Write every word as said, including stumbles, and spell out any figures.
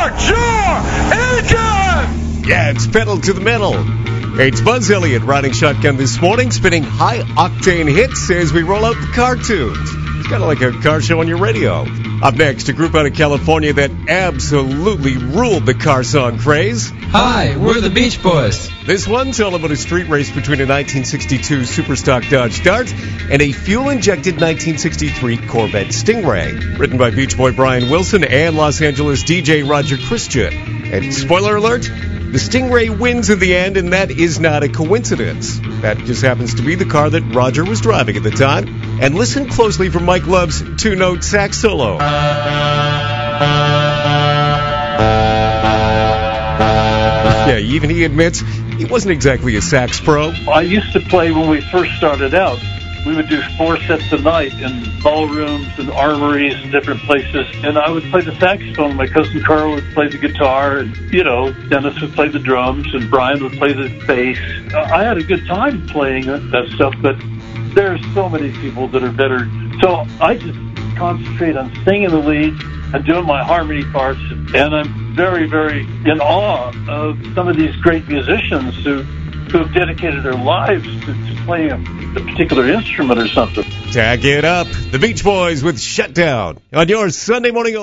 your engine! Yeah, it's pedal to the metal. It's Buzz Elliott riding shotgun this morning, spinning high-octane hits as we roll out the car tunes. It's kind of like a car show on your radio. Up next, a group out of California that absolutely ruled the car song craze. Hi, we're the Beach Boys. This one's all about a street race between a nineteen sixty-two Superstock Dodge Dart and a fuel-injected nineteen sixty-three Corvette Stingray. Written by Beach Boy Brian Wilson and Los Angeles D J Roger Christian. And spoiler alert, the Stingray wins in the end, and that is not a coincidence. That just happens to be the car that Roger was driving at the time. And listen closely for Mike Love's two-note sax solo. Yeah, even he admits he wasn't exactly a sax pro. I used to play when we first started out. We would do four sets a night in ballrooms and armories and different places. And I would play the saxophone. My cousin Carl would play the guitar. And, you know, Dennis would play the drums. And Brian would play the bass. I had a good time playing that stuff. But there's so many people that are better. So I just concentrate on singing the lead and doing my harmony parts. And I'm very, very in awe of some of these great musicians who, who have dedicated their lives to, to playing a, a particular instrument or something. Tag it up. The Beach Boys with Shutdown on your Sunday morning.